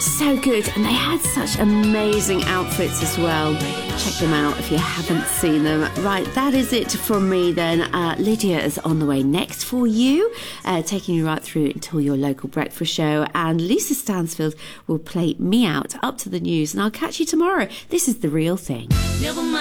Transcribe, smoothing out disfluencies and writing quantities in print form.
So good, and they had such amazing outfits as well. Check them out if you haven't seen them. Right, that is it from me then. Lydia is on the way next for you, taking you right through until your local breakfast show, and Lisa Stansfield will play me out up to the news, and I'll catch you tomorrow. This is The Real Thing. Never mind.